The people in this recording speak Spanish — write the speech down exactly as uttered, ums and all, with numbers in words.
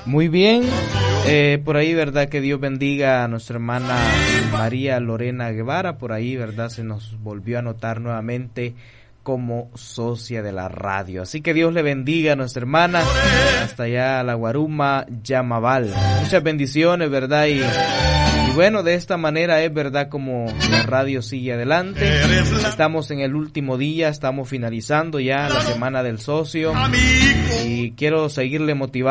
Muy bien, eh, por ahí, ¿verdad? Que Dios bendiga a nuestra hermana María Lorena Guevara. Por ahí, ¿verdad? Se nos volvió a anotar nuevamente como socia de la radio. Así que Dios le bendiga a nuestra hermana hasta allá a la Guaruma, Yamabal. Muchas bendiciones, ¿verdad? Y, y bueno, de esta manera es, ¿verdad? Como la radio sigue adelante. Estamos en el último día, estamos finalizando ya la semana del socio y quiero seguirle motivando